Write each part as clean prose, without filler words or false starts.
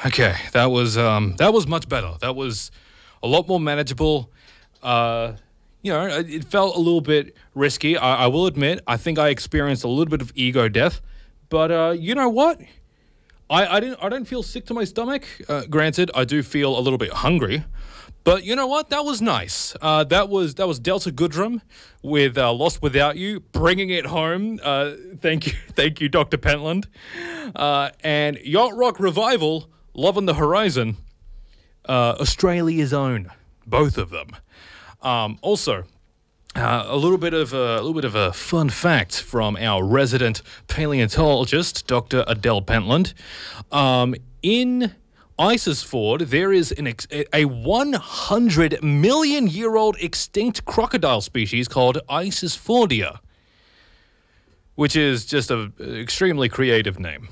Okay, that was much better. That was a lot more manageable. It felt a little bit risky. I will admit, I think I experienced a little bit of ego death. But you know what? I don't feel sick to my stomach. Granted, I do feel a little bit hungry. But you know what? That was nice. That was Delta Goodrum with Lost Without You, bringing it home. Thank you, Dr. Pentland. And Yacht Rock Revival, Love on the Horizon, Australia's own, both of them. Also, a little bit of a fun fact from our resident paleontologist, Dr. Adele Pentland. In Isisford, there is a 100 million year old extinct crocodile species called Isisfordia, which is just an extremely creative name.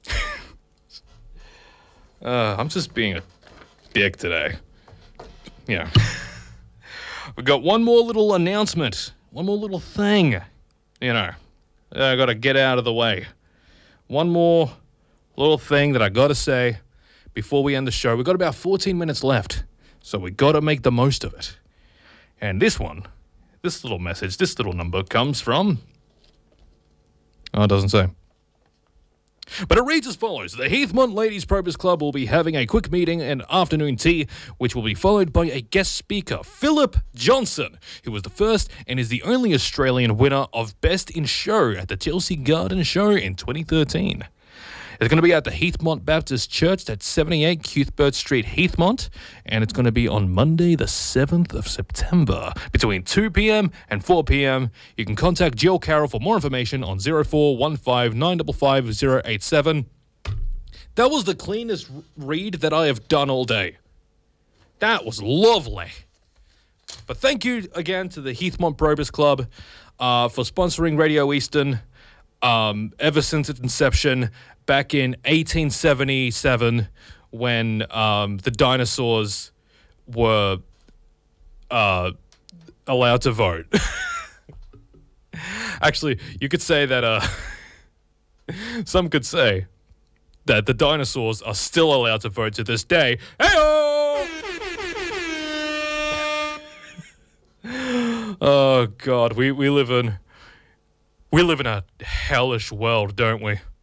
I'm just being a dick today. Yeah. We've got one more little announcement, one more little thing, I got to get out of the way. One more little thing that I got to say before we end the show. We've got about 14 minutes left, so we got to make the most of it. And this little message, this little number comes from... Oh, it doesn't say. But it reads as follows. The Heathmont Ladies Probers Club will be having a quick meeting and afternoon tea, which will be followed by a guest speaker, Philip Johnson, who was the first and is the only Australian winner of Best in Show at the Chelsea Garden Show in 2013. It's going to be at the Heathmont Baptist Church at 78 Cuthbert Street, Heathmont, and it's going to be on Monday, the 7th of September, between 2 p.m. and 4 p.m. You can contact Jill Carroll for more information on 0415 955 087. That was the cleanest read that I have done all day. That was lovely. But thank you again to the Heathmont Probers Club for sponsoring Radio Eastern ever since its inception back in 1877 when the dinosaurs were allowed to vote. Actually, you could say that some could say that the dinosaurs are still allowed to vote to this day. Hey-oh! Oh God, we live in a hellish world, don't we?